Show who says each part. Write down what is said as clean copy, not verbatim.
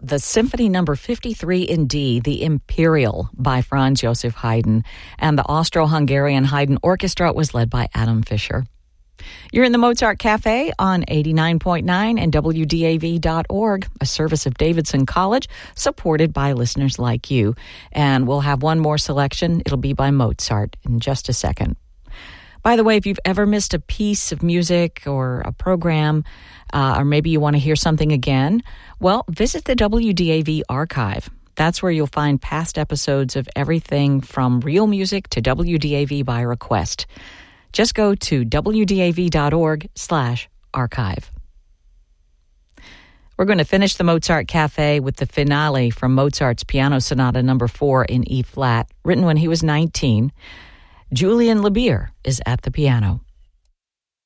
Speaker 1: the Symphony Number 53 in D, the Imperial by Franz Joseph Haydn, and the Austro-Hungarian Haydn Orchestra was led by Adam Fischer. You're in the Mozart Cafe on 89.9 and WDAV.org, a service of Davidson College, supported by listeners like you. And we'll have one more selection. It'll be by Mozart in just a second. By the way, if you've ever missed a piece of music or a program, or maybe you want to hear something again, well, visit the WDAV archive. That's where you'll find past episodes of everything from real music to WDAV by request. Just go to wdav.org/archive. We're going to finish the Mozart Cafe with the finale from Mozart's Piano Sonata No. 4 in E-flat, written when he was 19. Julian Labire is at the piano.